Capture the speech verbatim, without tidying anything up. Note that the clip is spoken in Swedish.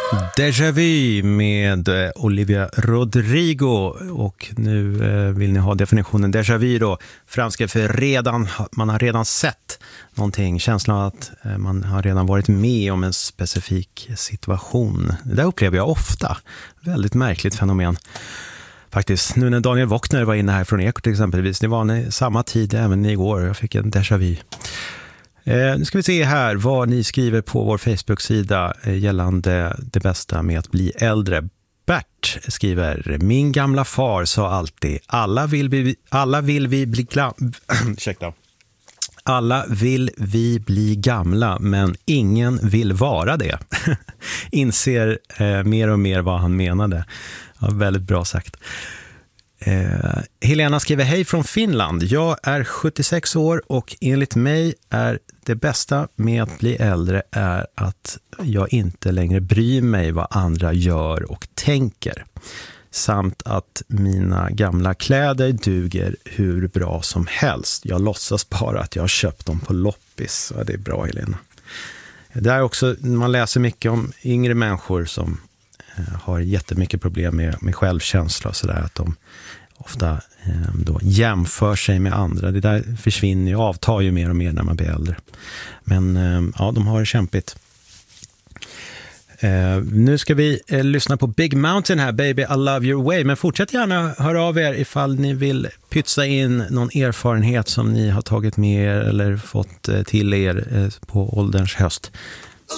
Déjà vu med Olivia Rodrigo, och nu eh, vill ni ha definitionen déjà vu då, framskrivet för redan, man har redan sett någonting, känslan av att eh, man har redan varit med om en specifik situation. Det där upplever jag ofta, väldigt märkligt fenomen faktiskt. Nu när Daniel Wockner var inne här från Ekot exempelvis, det var i samma tid även igår, jag fick en déjà vu. Eh, nu ska vi se här vad ni skriver på vår Facebook-sida eh, gällande det bästa med att bli äldre. Bert skriver: min gamla far sa alltid, alla vill vi, alla vill vi bli glam- Ursäkta. Alla vill vi bli gamla, men ingen vill vara det. Inser eh, mer och mer vad han menade. Ja, väldigt bra sagt. Eh, Helena skriver: hej från Finland. Jag är sjuttiosex år och enligt mig är det bästa med att bli äldre är att jag inte längre bryr mig vad andra gör och tänker. Samt att mina gamla kläder duger hur bra som helst. Jag låtsas bara att jag har köpt dem på loppis. Ja, det är bra, Helena. Det är också, man läser mycket om yngre människor som har jättemycket problem med, med självkänsla och sådär, att de ofta eh, då jämför sig med andra. Det där försvinner ju, avtar ju mer och mer när man blir äldre. Men eh, ja, de har det kämpigt. Eh, nu ska vi eh, lyssna på Big Mountain här, Baby I Love Your Way. Men fortsätt gärna höra av er ifall ni vill pytsa in någon erfarenhet som ni har tagit med er eller fått eh, till er eh, på ålderns höst.